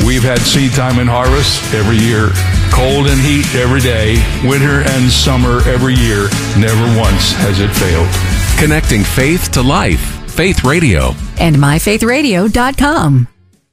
We've had seed time and harvest every year, cold and heat every day, winter and summer every year. Never once has it failed. Connecting faith to life. Faith Radio. And myfaithradio.com.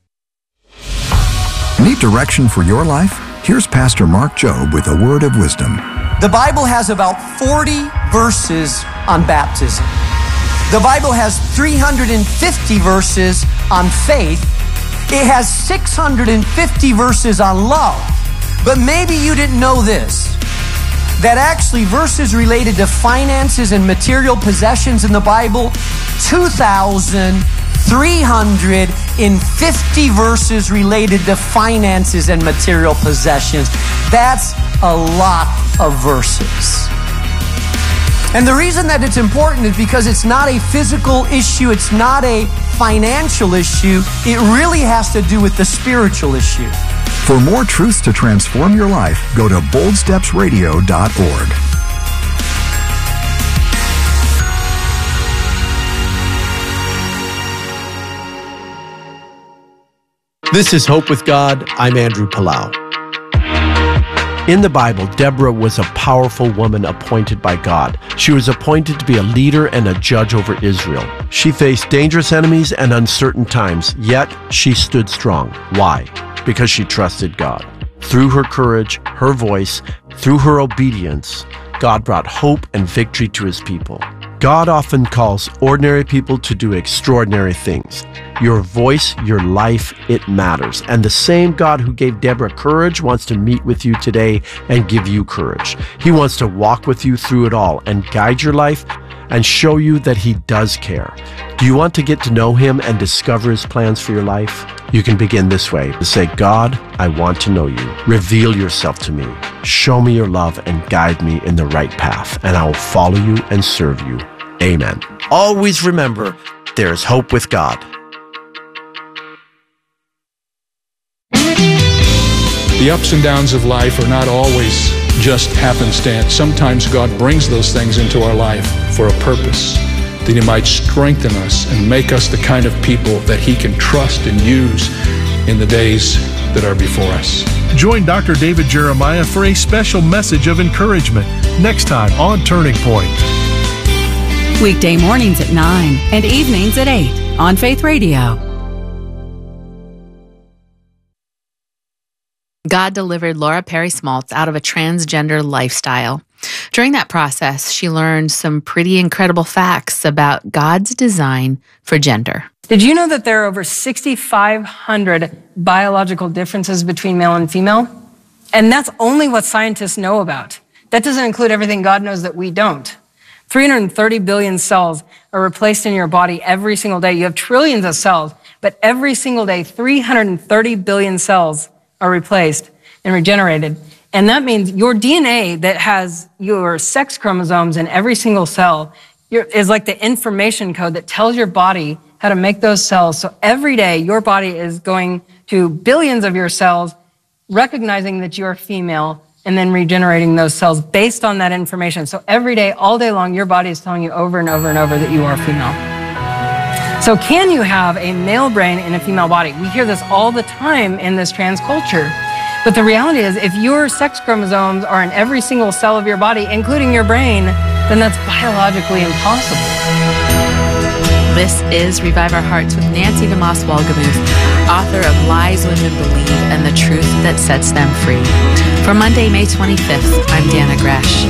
Need direction for your life? Here's Pastor Mark Jobe with a word of wisdom. The Bible has about 40 verses on baptism. The Bible has 350 verses on faith. It has 650 verses on love. But maybe you didn't know this, that actually verses related to finances and material possessions in the Bible, 2,350 verses related to finances and material possessions. That's a lot of verses. And the reason that it's important is because it's not a physical issue, it's not a financial issue, it really has to do with the spiritual issue. For more truths to transform your life, go to boldstepsradio.org. This is Hope with God. I'm Andrew Palau. In the Bible, Deborah was a powerful woman appointed by God. She was appointed to be a leader and a judge over Israel. She faced dangerous enemies and uncertain times, yet she stood strong. Why? Because she trusted God. Through her courage, her voice, through her obedience, God brought hope and victory to his people. God often calls ordinary people to do extraordinary things. Your voice, your life, it matters. And the same God who gave Deborah courage wants to meet with you today and give you courage. He wants to walk with you through it all and guide your life and show you that he does care. Do you want to get to know him and discover his plans for your life? You can begin this way. Say, God, I want to know you. Reveal yourself to me. Show me your love and guide me in the right path, and I will follow you and serve you. Amen. Always remember, there is hope with God. The ups and downs of life are not always just happenstance. Sometimes God brings those things into our life for a purpose, that he might strengthen us and make us the kind of people that he can trust and use in the days that are before us. Join Dr. David Jeremiah for a special message of encouragement next time on Turning Point. Weekday mornings at 9 and evenings at 8 on Faith Radio. God delivered Laura Perry Smaltz out of a transgender lifestyle. During that process, she learned some pretty incredible facts about God's design for gender. Did you know that there are over 6,500 biological differences between male and female? And that's only what scientists know about. That doesn't include everything God knows that we don't. 330 billion cells are replaced in your body every single day. You have trillions of cells, but every single day, 330 billion cells are replaced and regenerated. And that means your DNA that has your sex chromosomes in every single cell is like the information code that tells your body how to make those cells. So every day, your body is going to billions of your cells, recognizing that you're female, and then regenerating those cells based on that information. So every day, all day long, your body is telling you over and over and over that you are female. So can you have a male brain in a female body? We hear this all the time in this trans culture. But the reality is, if your sex chromosomes are in every single cell of your body, including your brain, then that's biologically impossible. This is Revive Our Hearts with Nancy DeMoss Wolgemuth, author of Lies Women Believe and the Truth That Sets Them Free. For Monday, May 25th, I'm Dana Gresh.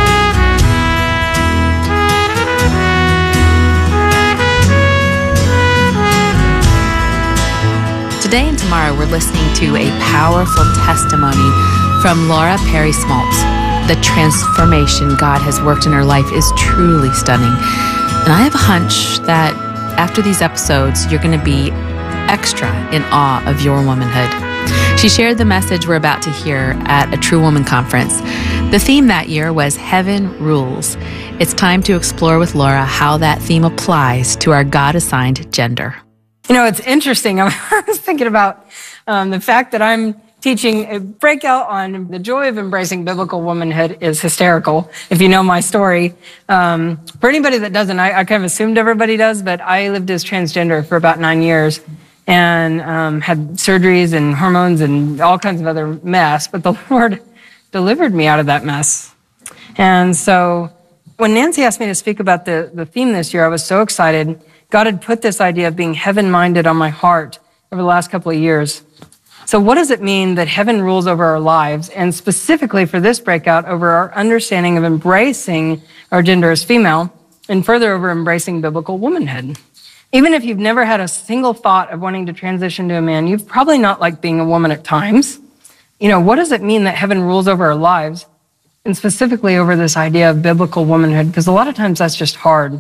Today and tomorrow, we're listening to a powerful testimony from Laura Perry Smaltz. The transformation God has worked in her life is truly stunning. And I have a hunch that after these episodes, you're going to be extra in awe of your womanhood. She shared the message we're about to hear at a True Woman conference. The theme that year was Heaven Rules. It's time to explore with Laura how that theme applies to our God-assigned gender. You know, it's interesting. I was thinking about the fact that I'm teaching a breakout on the joy of embracing biblical womanhood is hysterical, if you know my story. For anybody that doesn't, I kind of assumed everybody does, but I lived as transgender for about 9 years. and had surgeries and hormones and all kinds of other mess, but the Lord delivered me out of that mess. And so when Nancy asked me to speak about the theme this year, I was so excited. God had put this idea of being heaven-minded on my heart over the last couple of years. So what does it mean that heaven rules over our lives, and specifically for this breakout, over our understanding of embracing our gender as female, and further over embracing biblical womanhood? Even if you've never had a single thought of wanting to transition to a man, you've probably not liked being a woman at times. What does it mean that heaven rules over our lives, and specifically over this idea of biblical womanhood? Because a lot of times that's just hard.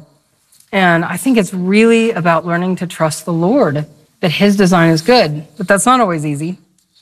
And I think it's really about learning to trust the Lord, that his design is good, but that's not always easy.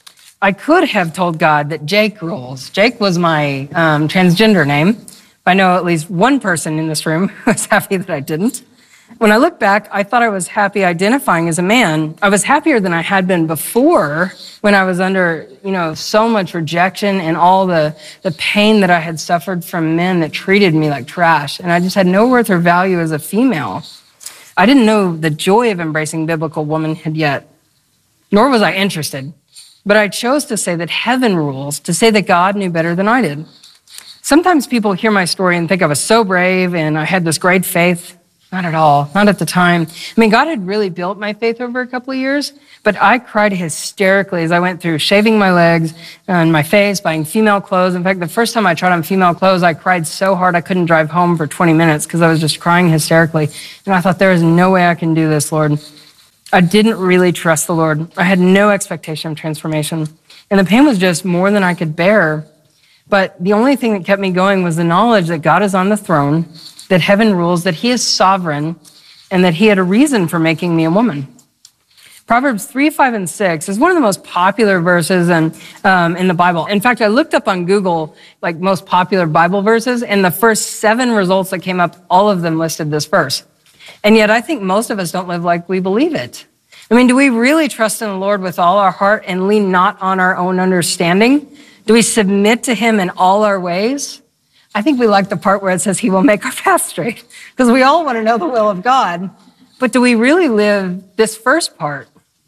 I could have told God that Jake rules. Jake was my transgender name. I know at least one person in this room who was happy that I didn't. When I look back, I thought I was happy identifying as a man. I was happier than I had been before, when I was under, so much rejection and all the pain that I had suffered from men that treated me like trash. And I just had no worth or value as a female. I didn't know the joy of embracing biblical womanhood yet, nor was I interested. But I chose to say that heaven rules, to say that God knew better than I did. Sometimes people hear my story and think I was so brave and I had this great faith. Not at all, not at the time. God had really built my faith over a couple of years, but I cried hysterically as I went through shaving my legs and my face, buying female clothes. In fact, the first time I tried on female clothes, I cried so hard I couldn't drive home for 20 minutes because I was just crying hysterically. And I thought, there is no way I can do this, Lord. I didn't really trust the Lord. I had no expectation of transformation. And the pain was just more than I could bear. But the only thing that kept me going was the knowledge that God is on the throne, that heaven rules, that he is sovereign, and that he had a reason for making me a woman. Proverbs 3, 5, and 6 is one of the most popular verses in the Bible. In fact, I looked up on Google, most popular Bible verses, and the first 7 results that came up, all of them listed this verse. And yet I think most of us don't live like we believe it. Do we really trust in the Lord with all our heart and lean not on our own understanding? Do we submit to him in all our ways? I think we like the part where it says he will make our path straight, because we all want to know the will of God. But do we really live this first part?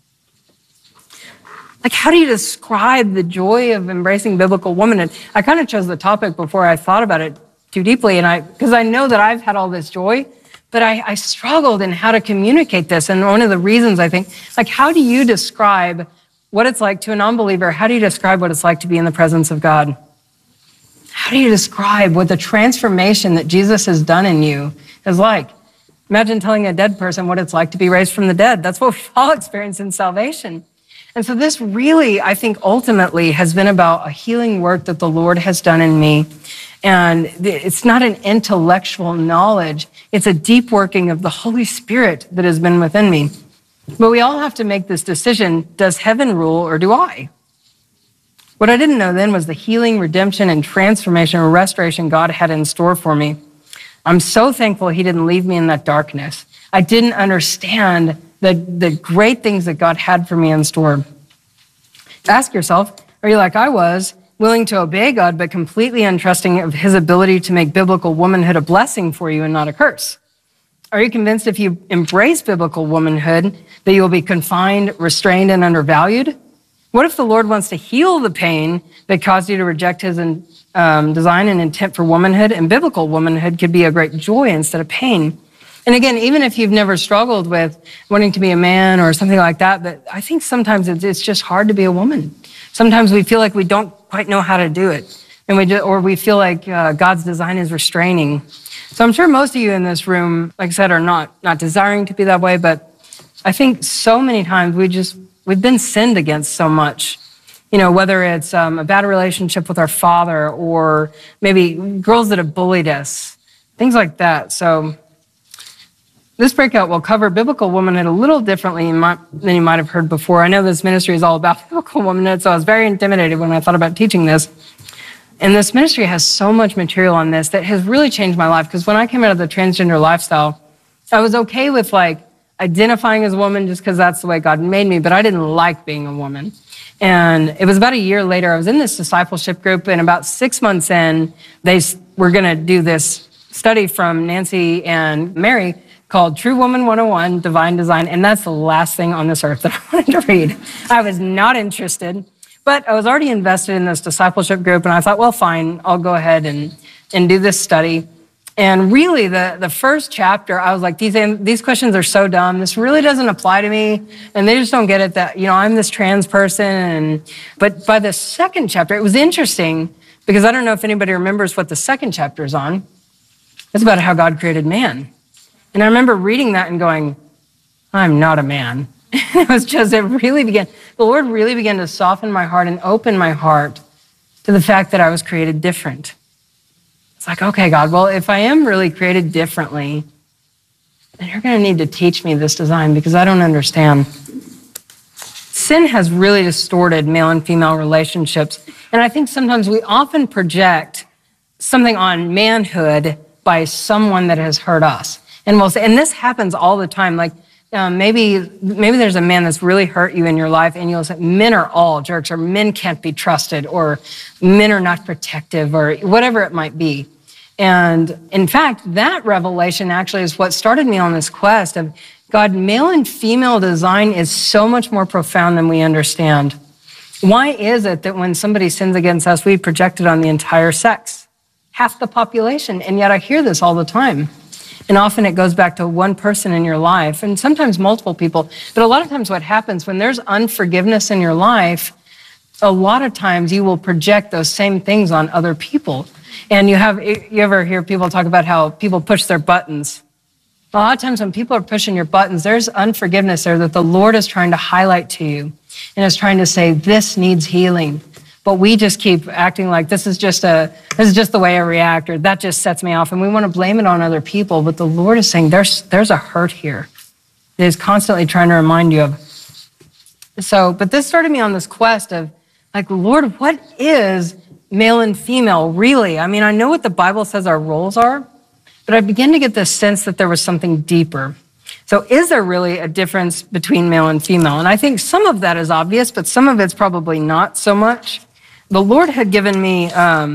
How do you describe the joy of embracing biblical womanhood? I kind of chose the topic before I thought about it too deeply, because I know that I've had all this joy, but I struggled in how to communicate this. And one of the reasons I think, how do you describe what it's like to a non-believer? How do you describe what it's like to be in the presence of God? How do you describe what the transformation that Jesus has done in you is like? Imagine telling a dead person what it's like to be raised from the dead. That's what we've all experienced in salvation. And so this really, I think, ultimately has been about a healing work that the Lord has done in me. And it's not an intellectual knowledge. It's a deep working of the Holy Spirit that has been within me. But we all have to make this decision. Does heaven rule or do I? What I didn't know then was the healing, redemption, and transformation or restoration God had in store for me. I'm so thankful he didn't leave me in that darkness. I didn't understand the great things that God had for me in store. Ask yourself, are you like I was, willing to obey God, but completely untrusting of his ability to make biblical womanhood a blessing for you and not a curse? Are you convinced if you embrace biblical womanhood that you will be confined, restrained, and undervalued? What if the Lord wants to heal the pain that caused you to reject his design and intent for womanhood, and biblical womanhood could be a great joy instead of pain? And again, even if you've never struggled with wanting to be a man or something like that, but I think sometimes it's just hard to be a woman. Sometimes we feel like we don't quite know how to do it, and we feel like God's design is restraining. So I'm sure most of you in this room, like I said, are not desiring to be that way, but I think so many times we've been sinned against so much, whether it's a bad relationship with our father or maybe girls that have bullied us, things like that. So this breakout will cover biblical womanhood a little differently than you might have heard before. I know this ministry is all about biblical womanhood, so I was very intimidated when I thought about teaching this. And this ministry has so much material on this that has really changed my life, because when I came out of the transgender lifestyle, I was okay with identifying as a woman just because that's the way God made me, but I didn't like being a woman. And it was about a year later, I was in this discipleship group, and about 6 months in, they were going to do this study from Nancy and Mary called True Woman 101, Divine Design, and that's the last thing on this earth that I wanted to read. I was not interested, but I was already invested in this discipleship group, and I thought, well, fine, I'll go ahead and do this study. And really, the first chapter, I was like, these questions are so dumb. This really doesn't apply to me. And they just don't get it that, I'm this trans person. But by the second chapter, it was interesting because I don't know if anybody remembers what the second chapter is on. It's about how God created man. And I remember reading that and going, I'm not a man. The Lord really began to soften my heart and open my heart to the fact that I was created different. It's like, okay, God, well, if I am really created differently, then you're going to need to teach me this design because I don't understand. Sin has really distorted male and female relationships. And I think sometimes we often project something on manhood by someone that has hurt us. And we'll say, and this happens all the time. Like maybe there's a man that's really hurt you in your life and you'll say, men are all jerks, or men can't be trusted, or men are not protective, or whatever it might be. And in fact, that revelation actually is what started me on this quest of God, male and female design is so much more profound than we understand. Why is it that when somebody sins against us, we project it on the entire sex, half the population? And yet I hear this all the time. And often it goes back to one person in your life, and sometimes multiple people. But a lot of times what happens when there's unforgiveness in your life, a lot of times you will project those same things on other people. And you ever hear people talk about how people push their buttons? A lot of times when people are pushing your buttons, there's unforgiveness there that the Lord is trying to highlight to you and is trying to say, this needs healing. But we just keep acting like this is just the way I react, or that just sets me off. And we want to blame it on other people. But the Lord is saying there's a hurt here that He's constantly trying to remind you of. But this started me on this quest of like, Lord, what is male and female really? I mean, I know what the Bible says our roles are, but I began to get this sense that there was something deeper. So is there really a difference between male and female? And I think some of that is obvious, but some of it's probably not so much. The Lord had given me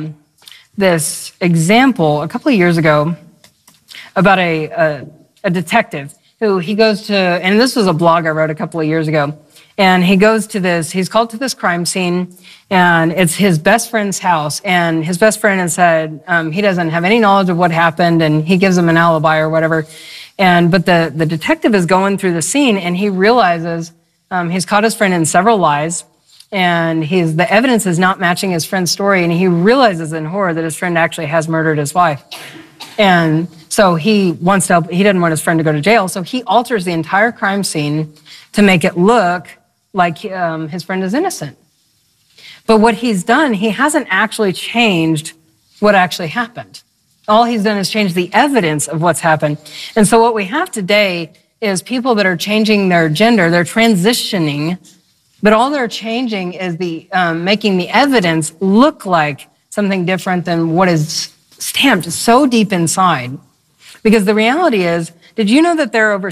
this example a couple of years ago about a detective who he goes to, and this was a blog I wrote a couple of years ago, and he's called to this crime scene, and it's his best friend's house, and his best friend has said he doesn't have any knowledge of what happened, and he gives him an alibi or whatever. But the detective is going through the scene, and he realizes he's caught his friend in several lies, and the evidence is not matching his friend's story, and he realizes in horror that his friend actually has murdered his wife. And so he doesn't want his friend to go to jail, so he alters the entire crime scene to make it look like his friend is innocent. But what he's done, he hasn't actually changed what actually happened. All he's done is change the evidence of what's happened. And so what we have today is people that are changing their gender, they're transitioning, but all they're changing is making the evidence look like something different than what is stamped so deep inside. Because the reality is, did you know that there are over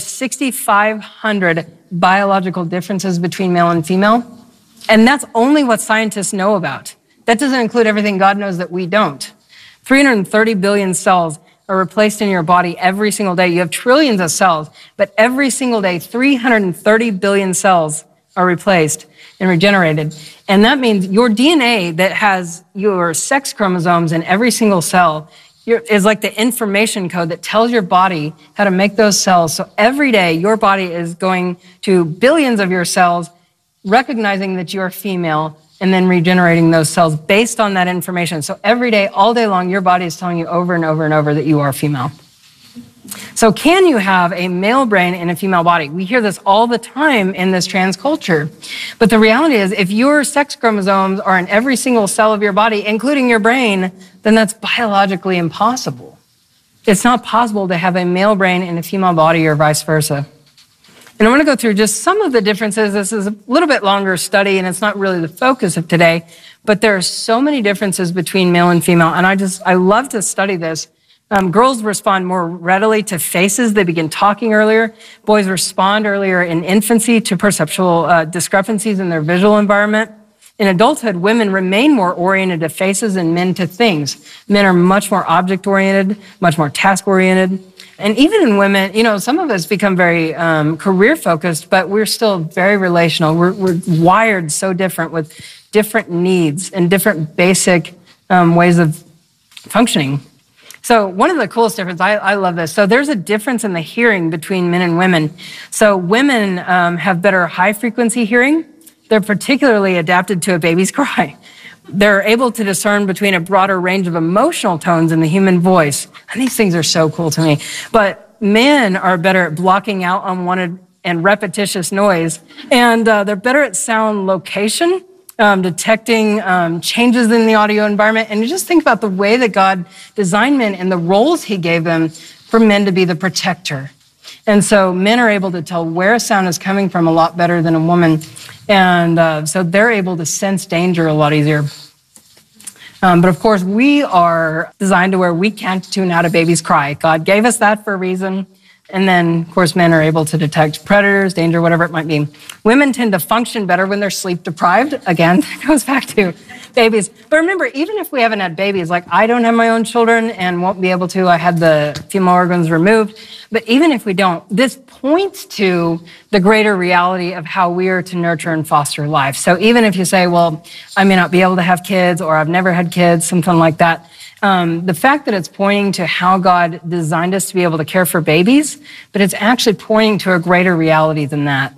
6,500 biological differences between male and female? And that's only what scientists know about. That doesn't include everything God knows that we don't. 330 billion cells are replaced in your body every single day. You have trillions of cells, but every single day, 330 billion cells are replaced and regenerated. And that means your DNA that has your sex chromosomes in every single cell is like the information code that tells your body how to make those cells. So every day, your body is going to billions of your cells, recognizing that you're female, and then regenerating those cells based on that information. So every day, all day long, your body is telling you over and over and over that you are female. So can you have a male brain in a female body? We hear this all the time in this trans culture. But the reality is, if your sex chromosomes are in every single cell of your body, including your brain, then that's biologically impossible. It's not possible to have a male brain in a female body or vice versa. And I want to go through just some of the differences. This is a little bit longer study, and it's not really the focus of today, but there are so many differences between male and female, and I love to study this. Girls respond more readily to faces. They begin talking earlier. Boys respond earlier in infancy to perceptual discrepancies in their visual environment. In adulthood, women remain more oriented to faces and men to things. Men are much more object-oriented, much more task-oriented. And even in women, some of us become very career focused, but we're still very relational. We're wired so different with different needs and different basic ways of functioning. So one of the coolest differences, I love this. So there's a difference in the hearing between men and women. So women have better high frequency hearing. They're particularly adapted to a baby's cry. They're able to discern between a broader range of emotional tones in the human voice. And these things are so cool to me. But men are better at blocking out unwanted and repetitious noise. And they're better at sound location, detecting changes in the audio environment. And you just think about the way that God designed men and the roles he gave them for men to be the protector. And so men are able to tell where a sound is coming from a lot better than a woman. And so they're able to sense danger a lot easier. But of course, we are designed to where we can't tune out a baby's cry. God gave us that for a reason. And then, of course, men are able to detect predators, danger, whatever it might be. Women tend to function better when they're sleep deprived. Again, that goes back to babies. But remember, even if we haven't had babies, like I don't have my own children and won't be able to, I had the female organs removed. But even if we don't, this points to the greater reality of how we are to nurture and foster life. So even if you say, well, I may not be able to have kids, or I've never had kids, something like that, the fact that it's pointing to how God designed us to be able to care for babies, but it's actually pointing to a greater reality than that.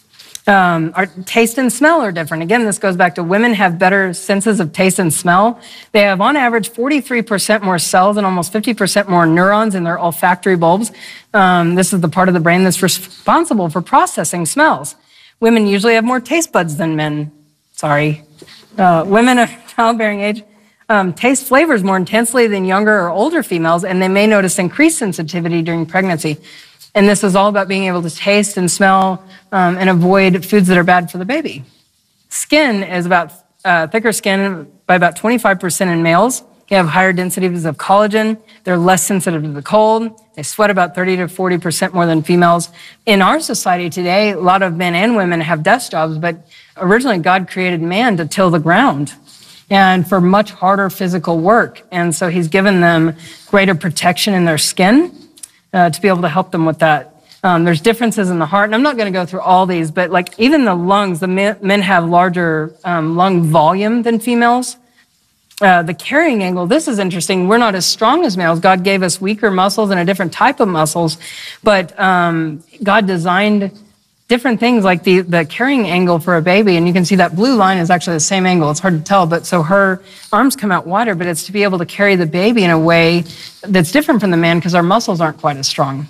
Our taste and smell are different. Again, this goes back to women have better senses of taste and smell. They have, on average, 43% more cells and almost 50% more neurons in their olfactory bulbs. This is the part of the brain that's responsible for processing smells. Women usually have more taste buds than men. Sorry. Women of childbearing age taste flavors more intensely than younger or older females, and they may notice increased sensitivity during pregnancy. And this is all about being able to taste and smell and avoid foods that are bad for the baby. Skin is about thicker skin by about 25% in males. They have higher densities of collagen. They're less sensitive to the cold. They sweat about 30 to 40% more than females. In our society today, a lot of men and women have desk jobs, but originally God created man to till the ground and for much harder physical work. And so he's given them greater protection in their skin to be able to help them with that. There's differences in the heart, and I'm not going to go through all these, but like even the lungs, the men have larger lung volume than females. The carrying angle, this is interesting. We're not as strong as males. God gave us weaker muscles and a different type of muscles, but God designed different things like the carrying angle for a baby, and you can see that blue line is actually the same angle. It's hard to tell, but so her arms come out wider, but it's to be able to carry the baby in a way that's different from the man because our muscles aren't quite as strong.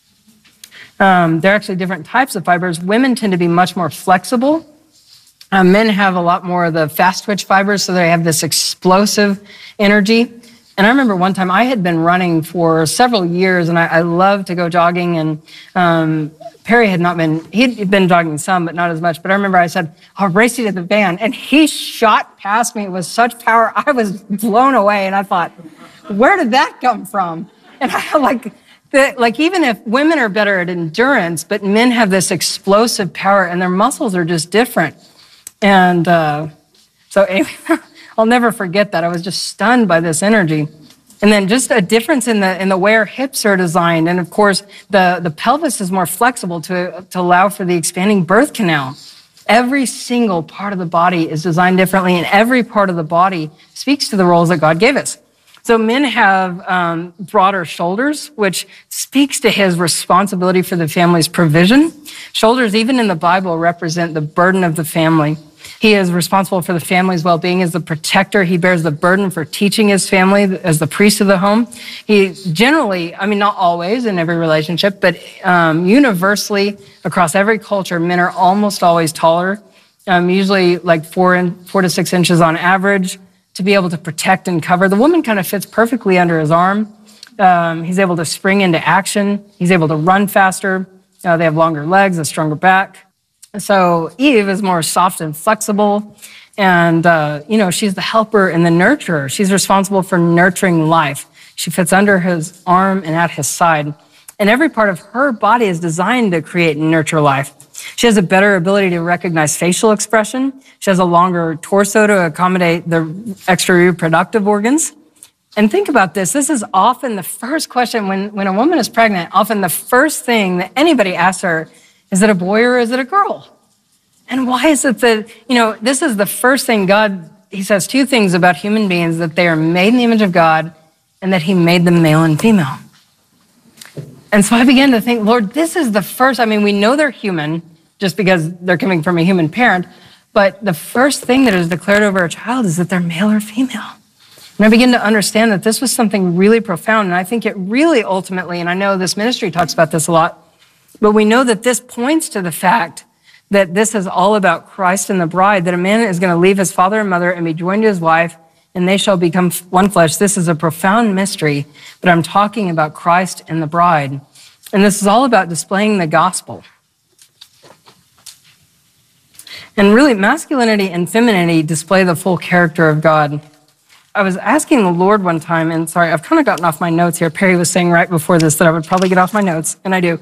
They're actually different types of fibers. Women tend to be much more flexible. Men have a lot more of the fast twitch fibers, so they have this explosive energy. And I remember one time I had been running for several years, and I love to go jogging, and Perry had not been, he'd been jogging some, but not as much. But I remember I said, I'll race you to the van. And he shot past me with such power. I was blown away. And I thought, where did that come from? And I like even if women are better at endurance, but men have this explosive power and their muscles are just different. And so anyway, I'll never forget that. I was just stunned by this energy. And then just a difference in the way our hips are designed. And of course, the pelvis is more flexible to allow for the expanding birth canal. Every single part of the body is designed differently, and every part of the body speaks to the roles that God gave us. So men have broader shoulders, which speaks to his responsibility for the family's provision. Shoulders, even in the Bible, represent the burden of the family. He is responsible for the family's well-being as the protector. He bears the burden for teaching his family as the priest of the home. He generally, I mean, not always in every relationship, but universally across every culture, men are almost always taller, usually like 4 to 6 inches on average, to be able to protect and cover. The woman kind of fits perfectly under his arm. He's able to spring into action. He's able to run faster. They have longer legs, a stronger back. So Eve is more soft and flexible, and she's the helper and the nurturer. She's responsible for nurturing life. She fits under his arm and at his side, and every part of her body is designed to create and nurture life. She has a better ability to recognize facial expression. She has a longer torso to accommodate the extra reproductive organs. And think about this. This is often the first question when a woman is pregnant, often the first thing that anybody asks her, is it a boy or is it a girl? And why is it that, this is the first thing God, he says two things about human beings, that they are made in the image of God and that he made them male and female. And so I began to think, Lord, this is the first, we know they're human just because they're coming from a human parent, but the first thing that is declared over a child is that they're male or female. And I began to understand that this was something really profound, and I think it really ultimately, and I know this ministry talks about this a lot, but we know that this points to the fact that this is all about Christ and the bride, that a man is going to leave his father and mother and be joined to his wife, and they shall become one flesh. This is a profound mystery, but I'm talking about Christ and the bride. And this is all about displaying the gospel. And really, masculinity and femininity display the full character of God. I was asking the Lord one time, and sorry, I've kind of gotten off my notes here. Perry was saying right before this that I would probably get off my notes, and I do.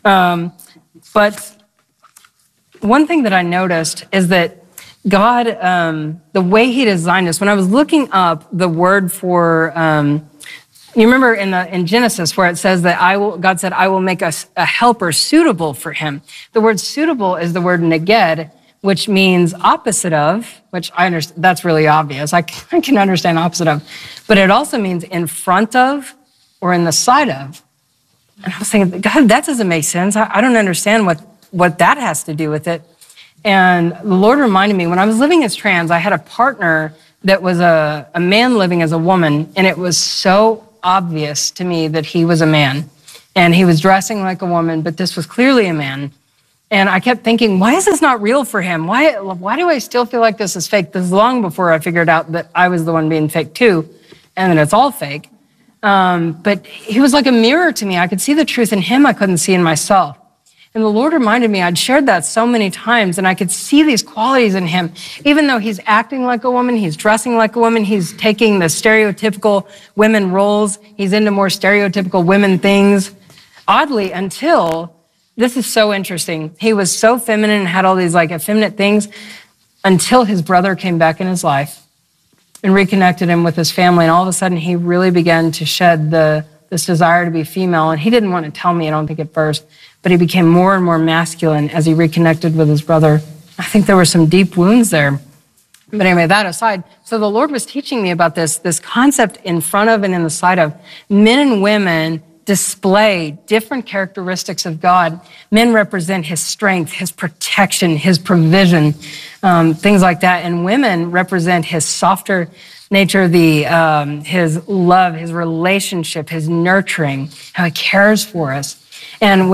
But one thing that I noticed is that God, the way he designed us, when I was looking up the word for, you remember in Genesis where it says that God said, I will make us a helper suitable for him. The word suitable is the word neged, which means opposite of, which I understand, that's really obvious. I can understand opposite of, but it also means in front of or in the side of. And I was thinking, God, that doesn't make sense. I don't understand what that has to do with it. And the Lord reminded me, when I was living as trans, I had a partner that was a man living as a woman, and it was so obvious to me that he was a man. And he was dressing like a woman, but this was clearly a man. And I kept thinking, why is this not real for him? Why do I still feel like this is fake? This is long before I figured out that I was the one being fake too, and that it's all fake. But he was like a mirror to me. I could see the truth in him I couldn't see in myself. And the Lord reminded me, I'd shared that so many times, and I could see these qualities in him. Even though he's acting like a woman, he's dressing like a woman, he's taking the stereotypical women roles, he's into more stereotypical women things. Oddly, until... This is so interesting. He was so feminine and had all these effeminate things until his brother came back in his life and reconnected him with his family. And all of a sudden, he really began to shed this desire to be female. And he didn't want to tell me, I don't think at first, but he became more and more masculine as he reconnected with his brother. I think there were some deep wounds there. But anyway, that aside, so the Lord was teaching me about this concept in front of and in the side of. Men and women display different characteristics of God. Men represent his strength, his protection, his provision, things like that. And women represent his softer nature, his love, his relationship, his nurturing, how he cares for us. And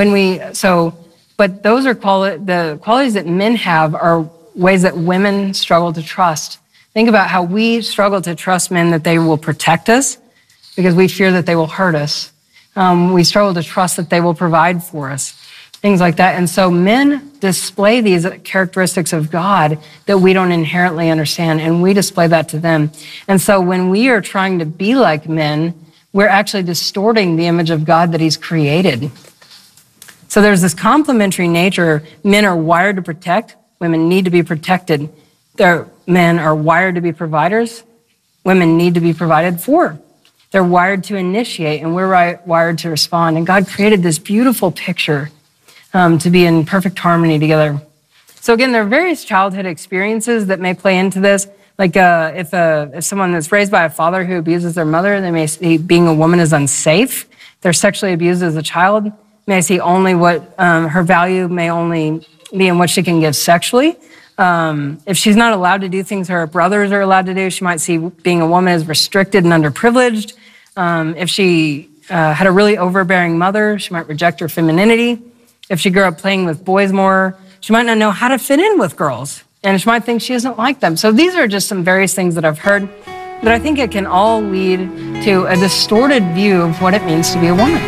but those are the qualities that men have are ways that women struggle to trust. Think about how we struggle to trust men that they will protect us because we fear that they will hurt us. We struggle to trust that they will provide for us, things like that. And so men display these characteristics of God that we don't inherently understand, and we display that to them. And so when we are trying to be like men, we're actually distorting the image of God that he's created. So there's this complementary nature. Men are wired to protect. Women need to be protected. Men are wired to be providers. Women need to be provided for. They're wired to initiate, and we're wired to respond. And God created this beautiful picture to be in perfect harmony together. So again, there are various childhood experiences that may play into this. Like if someone that's raised by a father who abuses their mother, they may see being a woman is unsafe. If they're sexually abused as a child, may see only what her value may only be in what she can give sexually. If she's not allowed to do things her brothers are allowed to do, she might see being a woman as restricted and underprivileged. If she had a really overbearing mother, she might reject her femininity. If she grew up playing with boys more, she might not know how to fit in with girls, and she might think she isn't like them. So these are just some various things that I've heard, but I think it can all lead to a distorted view of what it means to be a woman.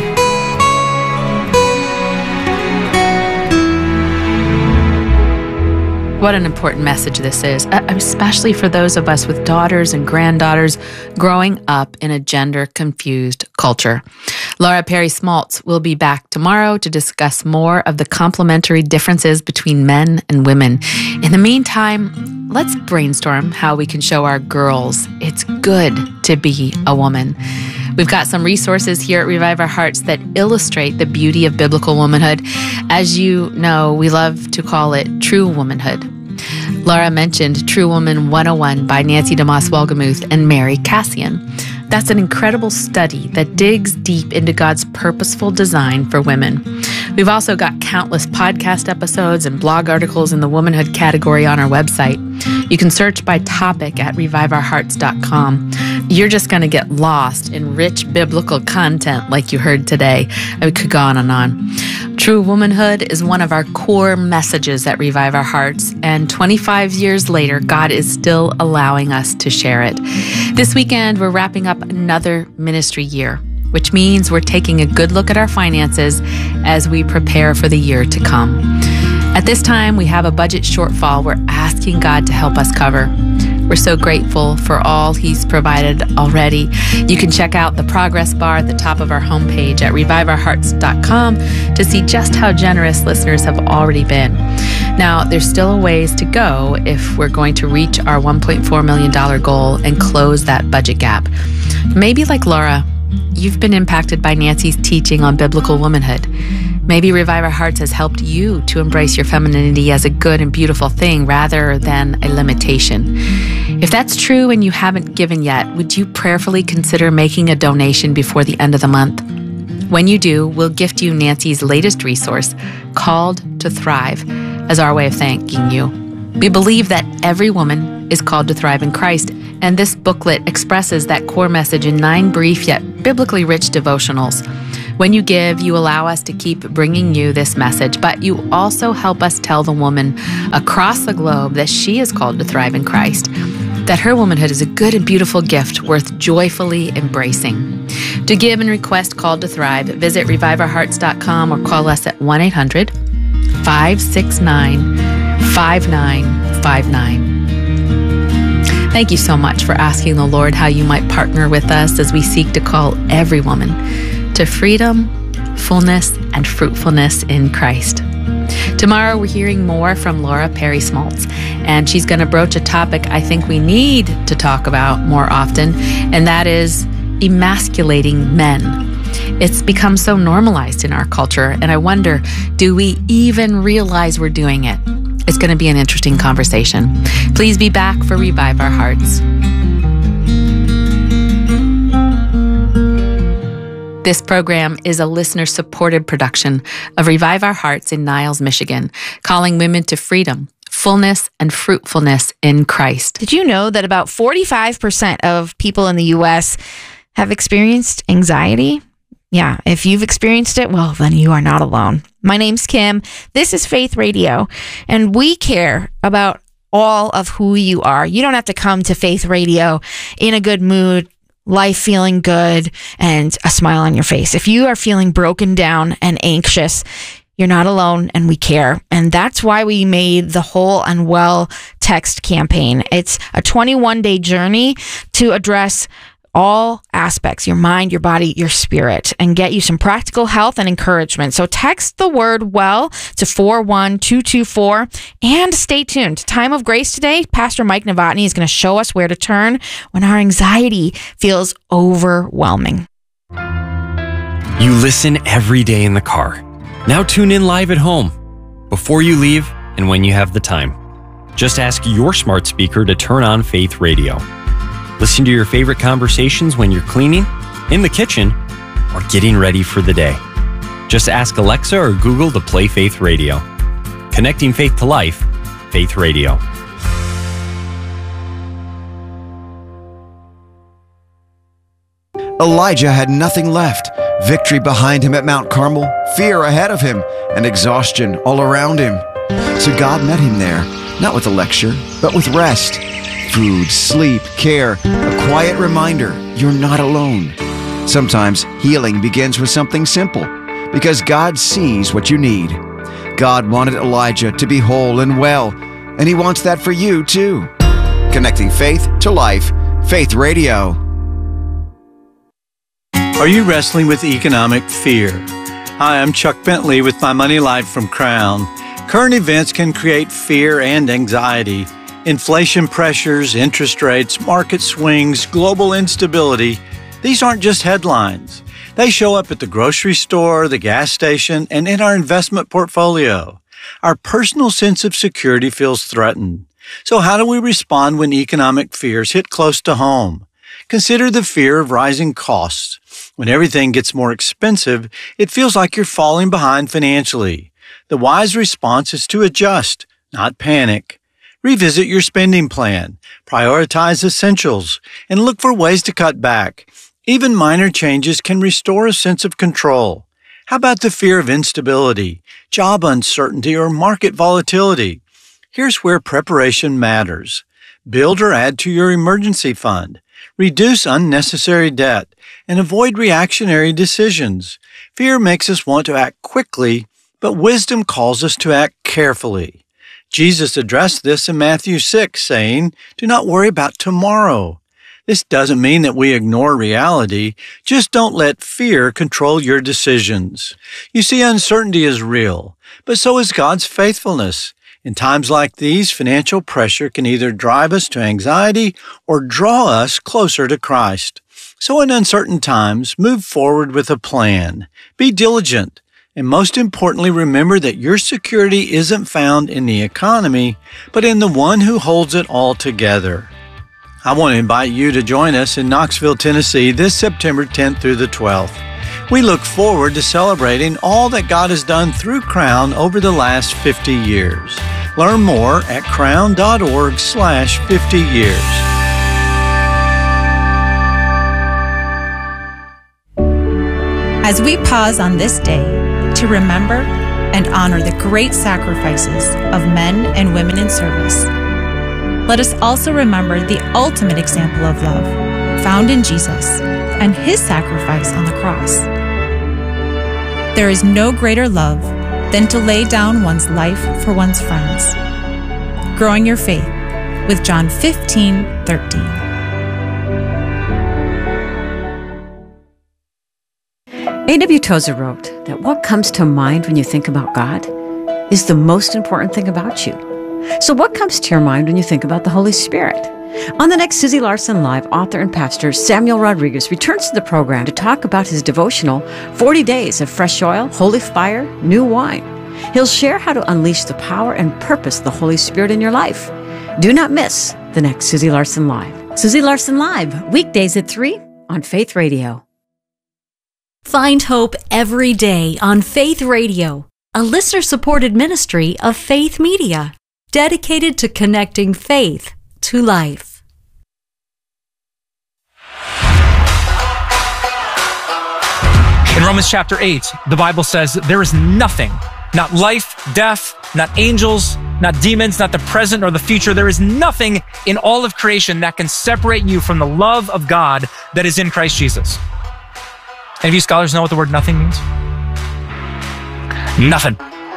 What an important message this is, especially for those of us with daughters and granddaughters growing up in a gender-confused culture. Laura Perry Smalts will be back tomorrow to discuss more of the complementary differences between men and women. In the meantime, let's brainstorm how we can show our girls it's good to be a woman. We've got some resources here at Revive Our Hearts that illustrate the beauty of biblical womanhood. As you know, we love to call it true womanhood. Laura mentioned True Woman 101 by Nancy DeMoss Wolgemuth and Mary Cassian. That's an incredible study that digs deep into God's purposeful design for women. We've also got countless podcast episodes and blog articles in the womanhood category on our website. You can search by topic at reviveourhearts.com. You're just going to get lost in rich biblical content like you heard today. I could go on and on. True womanhood is one of our core messages at Revive Our Hearts, and 25 years later, God is still allowing us to share it. This weekend, we're wrapping up another ministry year, which means we're taking a good look at our finances as we prepare for the year to come. At this time, we have a budget shortfall we're asking God to help us cover. We're so grateful for all He's provided already. You can check out the progress bar at the top of our homepage at reviveourhearts.com to see just how generous listeners have already been. Now, there's still a ways to go if we're going to reach our $1.4 million goal and close that budget gap. Maybe like Laura, you've been impacted by Nancy's teaching on biblical womanhood. Maybe Revive Our Hearts has helped you to embrace your femininity as a good and beautiful thing rather than a limitation. If that's true and you haven't given yet, would you prayerfully consider making a donation before the end of the month? When you do, we'll gift you Nancy's latest resource, Called to Thrive, as our way of thanking you. We believe that every woman is called to thrive in Christ, and this booklet expresses that core message in 9 brief yet biblically rich devotionals. When you give, you allow us to keep bringing you this message, but you also help us tell the woman across the globe that she is called to thrive in Christ, that her womanhood is a good and beautiful gift worth joyfully embracing. To give and request Called to Thrive, visit reviveourhearts.com or call us at 1-800-569-5959. Thank you so much for asking the Lord how you might partner with us as we seek to call every woman to freedom, fullness, and fruitfulness in Christ. Tomorrow, we're hearing more from Laura Perry Smaltz, and she's going to broach a topic I think we need to talk about more often, and that is emasculating men. It's become so normalized in our culture, and I wonder, do we even realize we're doing it? It's going to be an interesting conversation. Please be back for Revive Our Hearts. This program is a listener-supported production of Revive Our Hearts in Niles, Michigan, calling women to freedom, fullness, and fruitfulness in Christ. Did you know that about 45% of people in the U.S. have experienced anxiety? Yeah, if you've experienced it, well, then you are not alone. My name's Kim. This is Faith Radio, and we care about all of who you are. You don't have to come to Faith Radio in a good mood, life feeling good, and a smile on your face. If you are feeling broken down and anxious, you're not alone, and we care. And that's why we made the Whole and Well text campaign. It's a 21-day journey to address all aspects, your mind, your body, your spirit, and get you some practical health and encouragement. So text the word WELL to 41224 and stay tuned. Time of Grace today, Pastor Mike Novotny is going to show us where to turn when our anxiety feels overwhelming. You listen every day in the car. Now tune in live at home, before you leave and when you have the time. Just ask your smart speaker to turn on Faith Radio. Listen to your favorite conversations when you're cleaning, in the kitchen, or getting ready for the day. Just ask Alexa or Google to play Faith Radio. Connecting faith to life, Faith Radio. Elijah had nothing left. Victory behind him at Mount Carmel, fear ahead of him, and exhaustion all around him. So God met him there, not with a lecture, but with rest. Food, sleep, care, a quiet reminder you're not alone. Sometimes healing begins with something simple, because God sees what you need. God wanted Elijah to be whole and well, and He wants that for you too. Connecting faith to life, Faith Radio. Are you wrestling with economic fear? Hi, I'm Chuck Bentley with My Money Life from Crown. Current events can create fear and anxiety. Inflation pressures, interest rates, market swings, global instability, these aren't just headlines. They show up at the grocery store, the gas station, and in our investment portfolio. Our personal sense of security feels threatened. So how do we respond when economic fears hit close to home? Consider the fear of rising costs. When everything gets more expensive, it feels like you're falling behind financially. The wise response is to adjust, not panic. Revisit your spending plan, prioritize essentials, and look for ways to cut back. Even minor changes can restore a sense of control. How about the fear of instability, job uncertainty, or market volatility? Here's where preparation matters. Build or add to your emergency fund. Reduce unnecessary debt, and avoid reactionary decisions. Fear makes us want to act quickly, but wisdom calls us to act carefully. Jesus addressed this in Matthew 6, saying, "Do not worry about tomorrow." This doesn't mean that we ignore reality. Just don't let fear control your decisions. You see, uncertainty is real, but so is God's faithfulness. In times like these, financial pressure can either drive us to anxiety or draw us closer to Christ. So in uncertain times, move forward with a plan. Be diligent. And most importantly, remember that your security isn't found in the economy, but in the one who holds it all together. I want to invite you to join us in Knoxville, Tennessee this September 10th through the 12th. We look forward to celebrating all that God has done through Crown over the last 50 years. Learn more at crown.org/50 years. As we pause on this day to remember and honor the great sacrifices of men and women in service, let us also remember the ultimate example of love found in Jesus and his sacrifice on the cross. There is no greater love than to lay down one's life for one's friends. Growing your faith with John 15:13. A.W. Tozer wrote that what comes to mind when you think about God is the most important thing about you. So what comes to your mind when you think about the Holy Spirit? On the next Susie Larson Live, author and pastor Samuel Rodriguez returns to the program to talk about his devotional 40 Days of Fresh Oil, Holy Fire, New Wine. He'll share how to unleash the power and purpose of the Holy Spirit in your life. Do not miss the next Susie Larson Live. Susie Larson Live, weekdays at 3 on Faith Radio. Find hope every day on Faith Radio, a listener-supported ministry of Faith Media, dedicated to connecting faith to life. In Romans chapter 8, the Bible says there is nothing, not life, death, not angels, not demons, not the present or the future. There is nothing in all of creation that can separate you from the love of God that is in Christ Jesus. Any of you scholars know what the word nothing means? Nothing.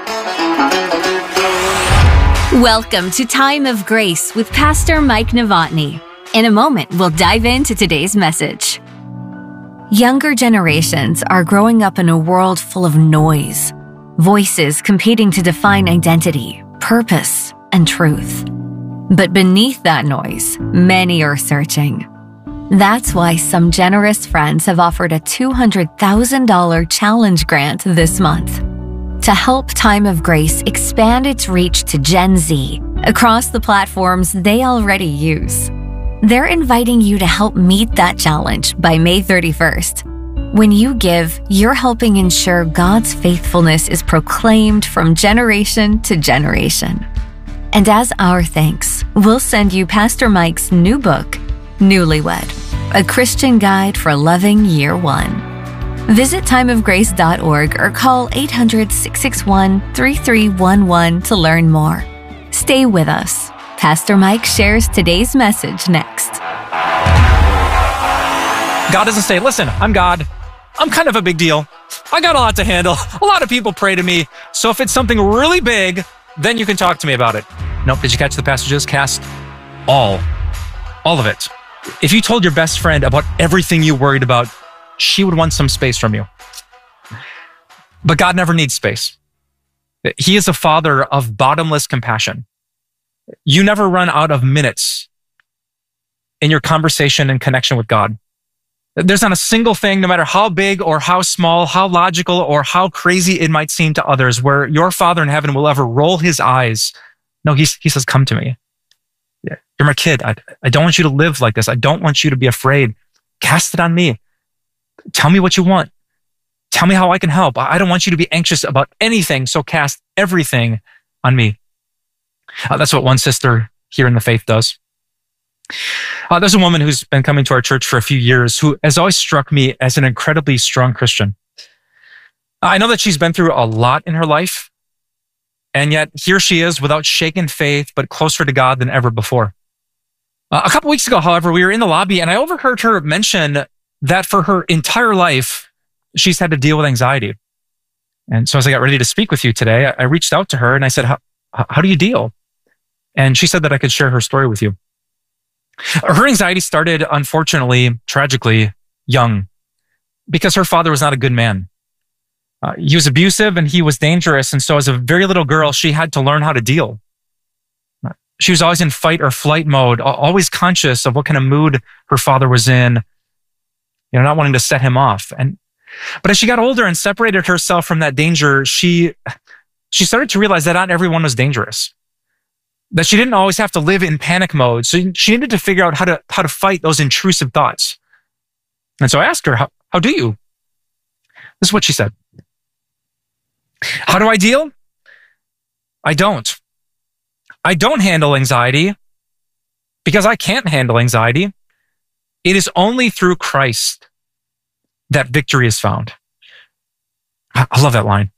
Welcome to Time of Grace with Pastor Mike Novotny. In a moment, we'll dive into today's message. Younger generations are growing up in a world full of noise, voices competing to define identity, purpose, and truth. But beneath that noise, many are searching. That's why some generous friends have offered a $200,000 challenge grant this month to help Time of Grace expand its reach to Gen Z across the platforms they already use. They're inviting you to help meet that challenge by May 31st. When you give, you're helping ensure God's faithfulness is proclaimed from generation to generation. And as our thanks, we'll send you Pastor Mike's new book, Newlywed, a Christian guide for loving year one. Visit timeofgrace.org or call 800-661-3311 to learn more. Stay with us. Pastor Mike shares today's message next. God doesn't say, listen, I'm God. I'm kind of a big deal. I got a lot to handle. A lot of people pray to me. So if it's something really big, then you can talk to me about it. Nope. Did you catch the passages? Cast all of it. If you told your best friend about everything you worried about, she would want some space from you. But God never needs space. He is a father of bottomless compassion. You never run out of minutes in your conversation and connection with God. There's not a single thing, no matter how big or how small, how logical or how crazy it might seem to others, where your Father in heaven will ever roll his eyes. No, he says, come to me. You're my kid. I don't want you to live like this. I don't want you to be afraid. Cast it on me. Tell me what you want. Tell me how I can help. I don't want you to be anxious about anything, so cast everything on me. That's what one sister here in the faith does. There's a woman who's been coming to our church for a few years who has always struck me as an incredibly strong Christian. I know that she's been through a lot in her life, and yet here she is without shaken faith, but closer to God than ever before. A couple weeks ago, however, we were in the lobby and I overheard her mention that for her entire life, she's had to deal with anxiety. And so as I got ready to speak with you today, I reached out to her and I said, how do you deal? And she said that I could share her story with you. Her anxiety started, unfortunately, tragically, young, because her father was not a good man. He was abusive and he was dangerous. And so as a very little girl, she had to learn how to deal. She was always in fight or flight mode, always conscious of what kind of mood her father was in, not wanting to set him off. But as she got older and separated herself from that danger, she started to realize that not everyone was dangerous, that she didn't always have to live in panic mode. So she needed to figure out how to fight those intrusive thoughts. And so I asked her, how do you? This is what she said. How do I deal? I don't. I don't handle anxiety because I can't handle anxiety. It is only through Christ that victory is found. I love that line.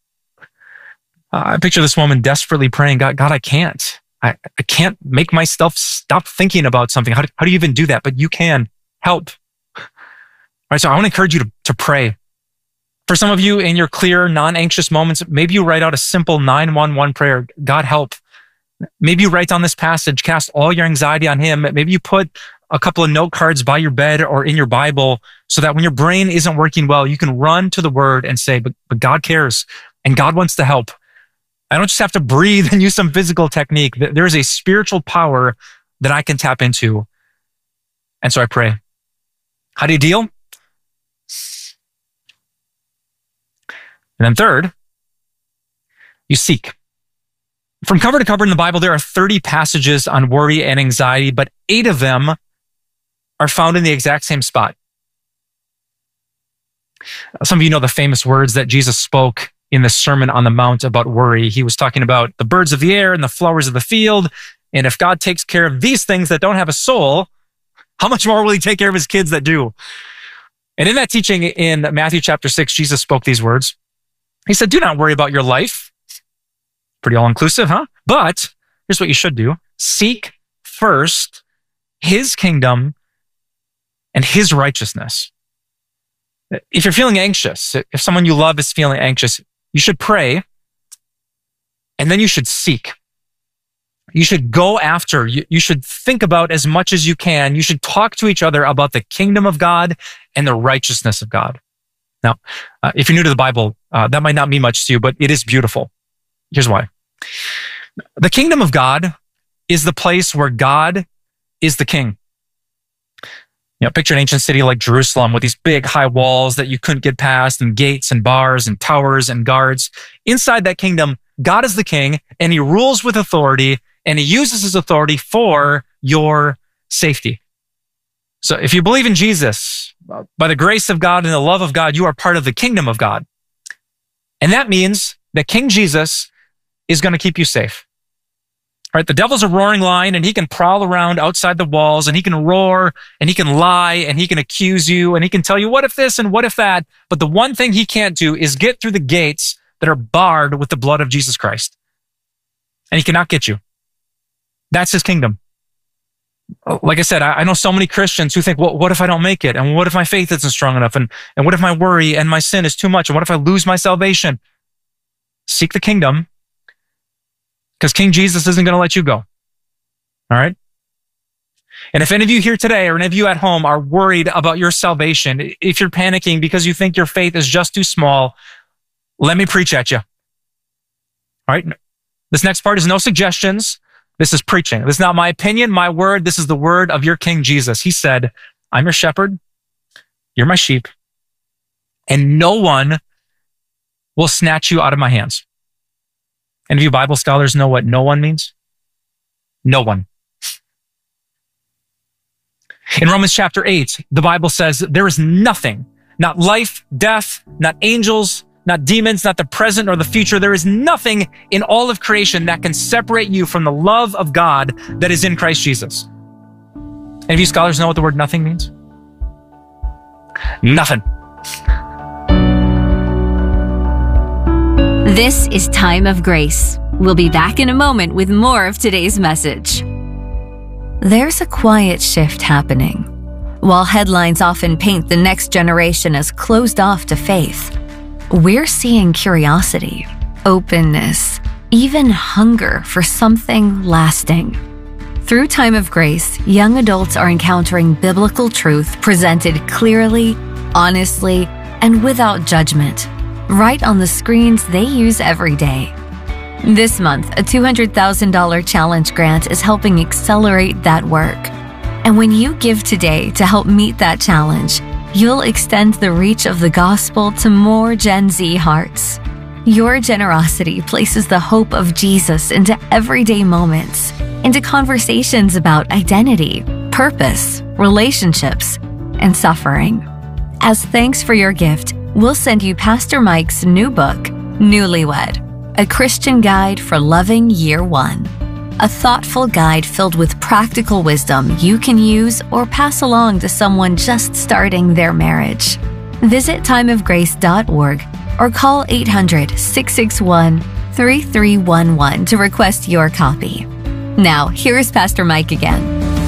I picture this woman desperately praying, God, I can't. I can't make myself stop thinking about something. How do you even do that? But you can. Help. All right, so I want to encourage you to pray. For some of you in your clear, non-anxious moments, maybe you write out a simple 911 prayer. God, help. Maybe you write down this passage, cast all your anxiety on him. Maybe you put a couple of note cards by your bed or in your Bible so that when your brain isn't working well, you can run to the word and say, but God cares and God wants to help. I don't just have to breathe and use some physical technique. There is a spiritual power that I can tap into. And so I pray. How do you deal? And then third, you seek. From cover to cover in the Bible, there are 30 passages on worry and anxiety, but 8 of them are found in the exact same spot. Some of you know the famous words that Jesus spoke in the Sermon on the Mount about worry. He was talking about the birds of the air and the flowers of the field. And if God takes care of these things that don't have a soul, how much more will he take care of his kids that do? And in that teaching in Matthew chapter 6, Jesus spoke these words. He said, do not worry about your life. Pretty all-inclusive, huh? But here's what you should do. Seek first his kingdom and his righteousness. If you're feeling anxious, if someone you love is feeling anxious, you should pray and then you should seek. You should go after, you should think about as much as you can. You should talk to each other about the kingdom of God and the righteousness of God. Now, if you're new to the Bible, that might not mean much to you, but it is beautiful. Here's why. The kingdom of God is the place where God is the king. Picture an ancient city like Jerusalem with these big high walls that you couldn't get past and gates and bars and towers and guards. Inside that kingdom, God is the king and he rules with authority and he uses his authority for your safety. So if you believe in Jesus, by the grace of God and the love of God, you are part of the kingdom of God. And that means that King Jesus is going to keep you safe. All right, the devil's a roaring lion and he can prowl around outside the walls and he can roar and he can lie and he can accuse you and he can tell you what if this and what if that. But the one thing he can't do is get through the gates that are barred with the blood of Jesus Christ. And he cannot get you. That's his kingdom. Like I said, I know so many Christians who think, well, what if I don't make it? And what if my faith isn't strong enough? And what if my worry and my sin is too much? And what if I lose my salvation? Seek the kingdom, because King Jesus isn't going to let you go. All right? And if any of you here today or any of you at home are worried about your salvation, if you're panicking because you think your faith is just too small, let me preach at you. All right? This next part is no suggestions. This is preaching. This is not my opinion, my word. This is the word of your King Jesus. He said, I'm your shepherd. You're my sheep. And no one will snatch you out of my hands. Any of you Bible scholars know what no one means? No one. In Romans chapter 8, the Bible says there is nothing, not life, death, not angels, not demons, not the present or the future. There is nothing in all of creation that can separate you from the love of God that is in Christ Jesus. Any of you scholars know what the word nothing means? Nothing. This is Time of Grace. We'll be back in a moment with more of today's message. There's a quiet shift happening. While headlines often paint the next generation as closed off to faith, we're seeing curiosity, openness, even hunger for something lasting. Through Time of Grace, young adults are encountering biblical truth presented clearly, honestly, and without judgment, right on the screens they use every day. This month, a $200,000 challenge grant is helping accelerate that work. And when you give today to help meet that challenge, you'll extend the reach of the gospel to more Gen Z hearts. Your generosity places the hope of Jesus into everyday moments, into conversations about identity, purpose, relationships, and suffering. As thanks for your gift, we'll send you Pastor Mike's new book, Newlywed, a Christian guide for loving year one. A thoughtful guide filled with practical wisdom you can use or pass along to someone just starting their marriage. Visit timeofgrace.org or call 800-661-3311 to request your copy. Now, here's Pastor Mike again.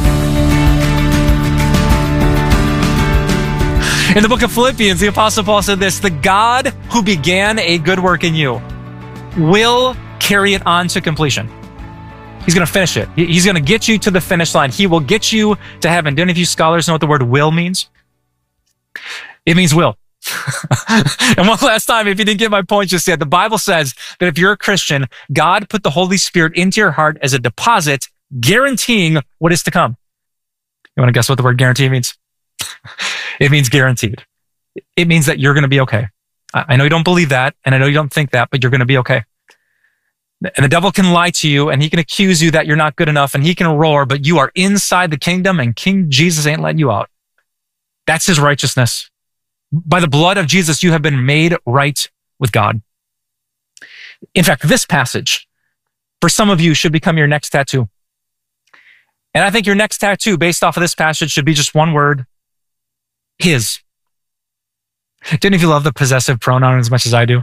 In the book of Philippians, the Apostle Paul said this, the God who began a good work in you will carry it on to completion. He's going to finish it. He's going to get you to the finish line. He will get you to heaven. Do any of you scholars know what the word will means? It means will. And one last time, if you didn't get my point just yet, the Bible says that if you're a Christian, God put the Holy Spirit into your heart as a deposit, guaranteeing what is to come. You want to guess what the word guarantee means? It means guaranteed. It means that you're going to be okay. I know you don't believe that, and I know you don't think that, but you're going to be okay. And the devil can lie to you, and he can accuse you that you're not good enough, and he can roar, but you are inside the kingdom, and King Jesus ain't letting you out. That's his righteousness. By the blood of Jesus, you have been made right with God. In fact, this passage, for some of you, should become your next tattoo. And I think your next tattoo, based off of this passage, should be just one word, his. Do any of you love the possessive pronoun as much as I do?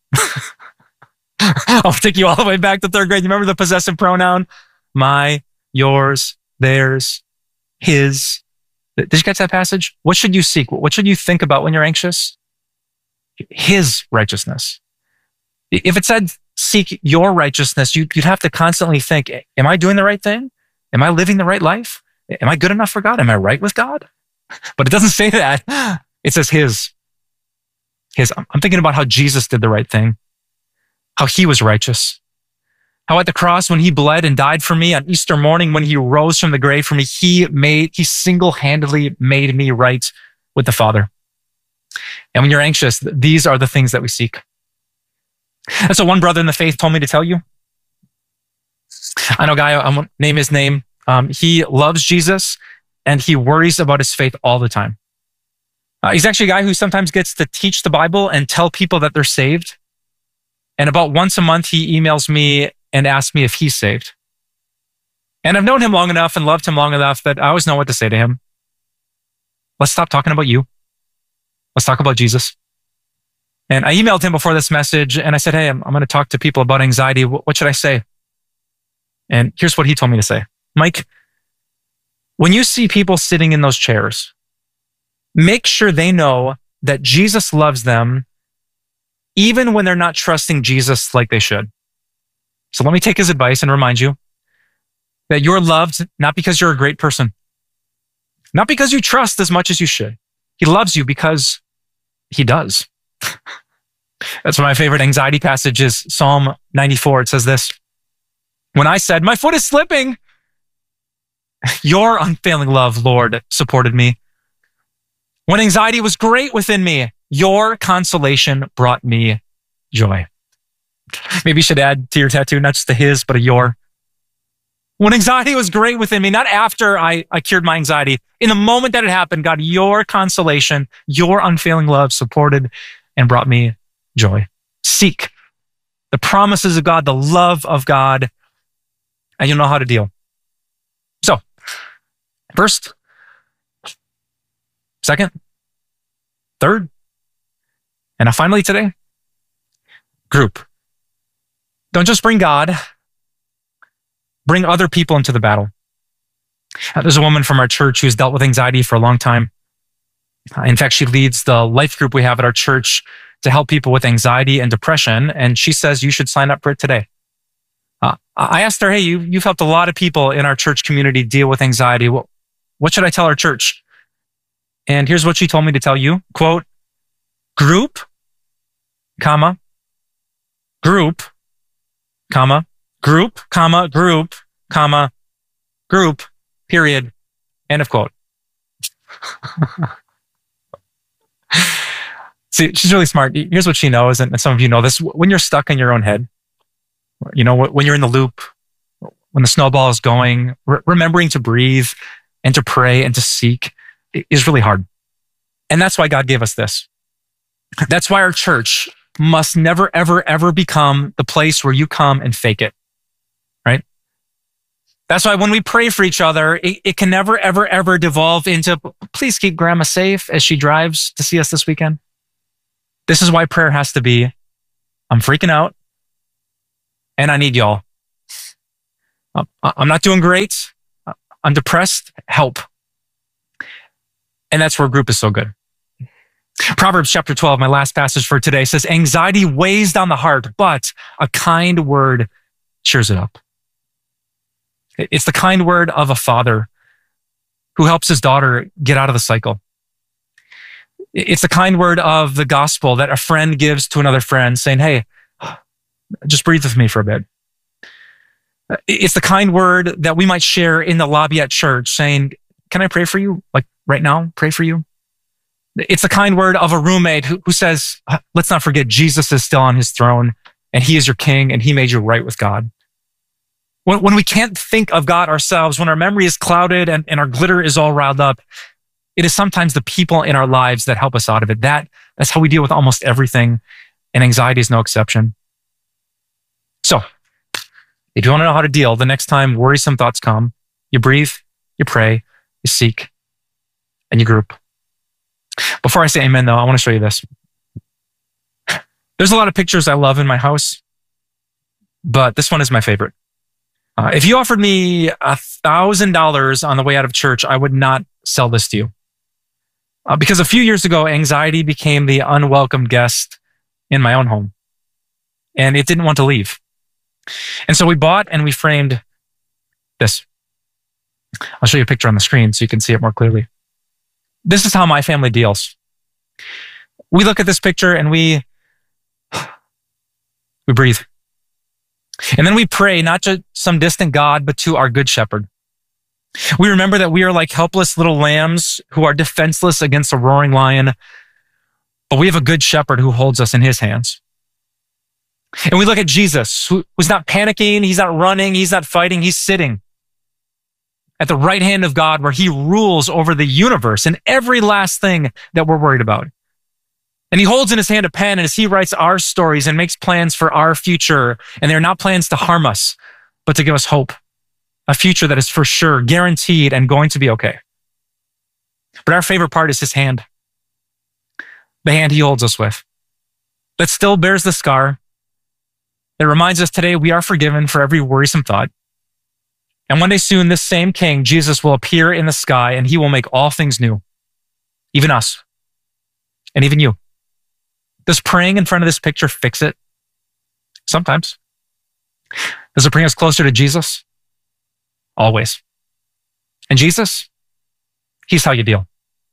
I'll take you all the way back to third grade. You remember the possessive pronoun? My, yours, theirs, his. Did you catch that passage? What should you seek? What should you think about when you're anxious? His righteousness. If it said seek your righteousness, you'd have to constantly think, am I doing the right thing? Am I living the right life? Am I good enough for God? Am I right with God? But it doesn't say that. It says his. His. I'm thinking about how Jesus did the right thing. How he was righteous. How at the cross, when he bled and died for me, on Easter morning, when he rose from the grave for me, he single-handedly made me right with the Father. And when you're anxious, these are the things that we seek. And so one brother in the faith told me to tell you. I know a guy, I won't name his name. He loves Jesus and he worries about his faith all the time. He's actually a guy who sometimes gets to teach the Bible and tell people that they're saved. And about once a month, he emails me and asks me if he's saved. And I've known him long enough and loved him long enough that I always know what to say to him. Let's stop talking about you. Let's talk about Jesus. And I emailed him before this message and I said, hey, I'm going to talk to people about anxiety. What should I say? And here's what he told me to say. Mike, when you see people sitting in those chairs, make sure they know that Jesus loves them even when they're not trusting Jesus like they should. So let me take his advice and remind you that you're loved not because you're a great person, not because you trust as much as you should. He loves you because he does. That's one of my favorite anxiety passages, Psalm 94. It says this, When I said, my foot is slipping, your unfailing love, Lord, supported me. When anxiety was great within me, your consolation brought me joy. Maybe you should add to your tattoo, not just a his, but a your. When anxiety was great within me, not after I cured my anxiety, in the moment that it happened, God, your consolation, your unfailing love supported and brought me joy. Seek the promises of God, the love of God, and you'll know how to deal. So, first, second, third, and now finally today, group. Don't just bring God, bring other people into the battle. There's a woman from our church who's dealt with anxiety for a long time. In fact, she leads the life group we have at our church to help people with anxiety and depression, and she says you should sign up for it today. I asked her, hey, you've helped a lot of people in our church community deal with anxiety. What should I tell our church? And here's what she told me to tell you. Quote, group, comma, group, comma, group, comma, group, comma, group, period, end of quote. See, she's really smart. Here's what she knows, and some of you know this. When you're stuck in your own head, you know, when you're in the loop, when the snowball is going, remembering to breathe and to pray and to seek is really hard. And that's why God gave us this. That's why our church must never, ever, ever become the place where you come and fake it, right? That's why when we pray for each other, it can never, ever, ever devolve into, please keep grandma safe as she drives to see us this weekend. This is why prayer has to be, I'm freaking out and I need y'all. I'm not doing great. I'm depressed. Help. And that's where group is so good. Proverbs chapter 12, my last passage for today, says, anxiety weighs down the heart, but a kind word cheers it up. It's the kind word of a father who helps his daughter get out of the cycle. It's the kind word of the gospel that a friend gives to another friend saying, hey, just breathe with me for a bit. It's the kind word that we might share in the lobby at church saying, can I pray for you? Like right now, pray for you. It's the kind word of a roommate who says, let's not forget Jesus is still on his throne and he is your king and he made you right with God. When we can't think of God ourselves, when our memory is clouded and our glitter is all riled up, it is sometimes the people in our lives that help us out of it. That's how we deal with almost everything, and anxiety is no exception. So, if you want to know how to deal the next time worrisome thoughts come, you breathe, you pray, you seek, and you group. Before I say amen, though, I want to show you this. There's a lot of pictures I love in my house, but this one is my favorite. If you offered me $1,000 on the way out of church, I would not sell this to you. Because a few years ago, anxiety became the unwelcome guest in my own home, and it didn't want to leave. And so we bought and we framed this. I'll show you a picture on the screen so you can see it more clearly. This is how my family deals. We look at this picture and we breathe. And then we pray not to some distant God, but to our good shepherd. We remember that we are like helpless little lambs who are defenseless against a roaring lion, but we have a good shepherd who holds us in his hands. And we look at Jesus, who's not panicking, he's not running, he's not fighting, he's sitting at the right hand of God where he rules over the universe and every last thing that we're worried about. And he holds in his hand a pen as he writes our stories and makes plans for our future. And they're not plans to harm us, but to give us hope. A future that is for sure guaranteed and going to be okay. But our favorite part is his hand. The hand he holds us with. That still bears the scar. That reminds us today we are forgiven for every worrisome thought. And one day soon, this same King, Jesus, will appear in the sky and he will make all things new. Even us. And even you. Does praying in front of this picture fix it? Sometimes. Does it bring us closer to Jesus? Always. And Jesus, he's how you deal.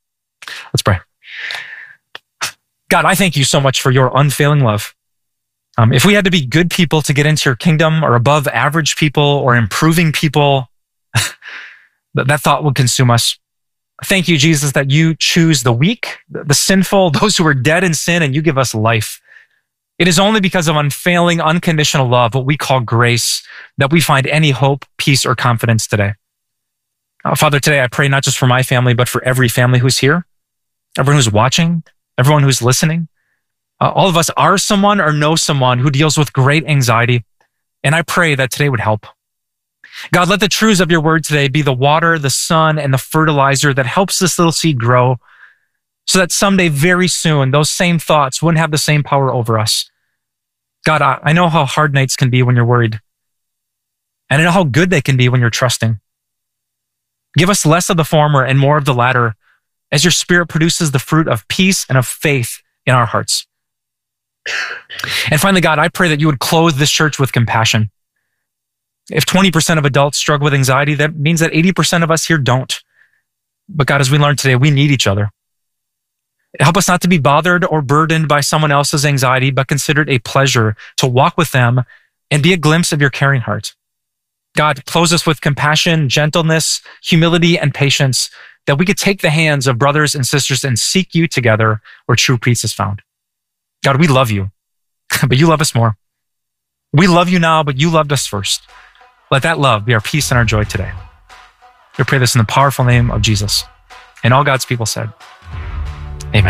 Let's pray. God, I thank you so much for your unfailing love. If we had to be good people to get into your kingdom, or above average people, or improving people, that thought would consume us. Thank you, Jesus, that you choose the weak, the sinful, those who are dead in sin, and you give us life. It is only because of unfailing, unconditional love, what we call grace, that we find any hope, peace, or confidence today. Father, today I pray not just for my family, but for every family who's here, everyone who's watching, everyone who's listening. All of us are someone or know someone who deals with great anxiety, and I pray that today would help. God, let the truths of your word today be the water, the sun, and the fertilizer that helps this little seed grow, so that someday, very soon, those same thoughts wouldn't have the same power over us. God, I know how hard nights can be when you're worried, and I know how good they can be when you're trusting. Give us less of the former and more of the latter, as your Spirit produces the fruit of peace and of faith in our hearts. And finally, God, I pray that you would clothe this church with compassion. If 20% of adults struggle with anxiety, that means that 80% of us here don't. But God, as we learned today, we need each other. Help us not to be bothered or burdened by someone else's anxiety, but consider it a pleasure to walk with them and be a glimpse of your caring heart. God, clothe us with compassion, gentleness, humility, and patience, that we could take the hands of brothers and sisters and seek you together where true peace is found. God, we love you, but you love us more. We love you now, but you loved us first. Let that love be our peace and our joy today. We pray this in the powerful name of Jesus. And all God's people said, amen.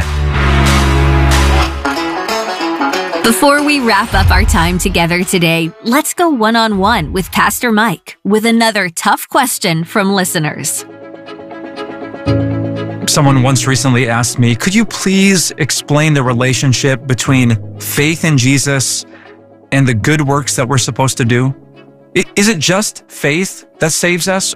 Before we wrap up our time together today, let's go one-on-one with Pastor Mike with another tough question from listeners. Someone once recently asked me, could you please explain the relationship between faith in Jesus and the good works that we're supposed to do? Is it just faith that saves us,